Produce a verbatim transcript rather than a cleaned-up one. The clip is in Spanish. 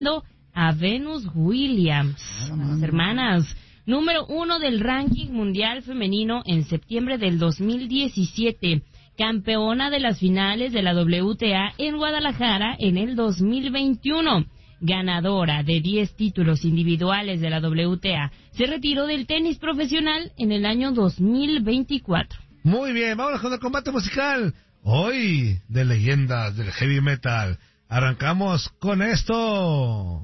a Venus Williams, las hermanas, número uno del ranking mundial femenino en septiembre del dos mil diecisiete, campeona de las finales de la W T A en Guadalajara en el dos mil veintiuno, ganadora de diez títulos individuales de la W T A, se retiró del tenis profesional en el año dos mil veinticuatro. Muy bien, vamos con el combate musical, hoy de leyendas del heavy metal. Arrancamos con esto.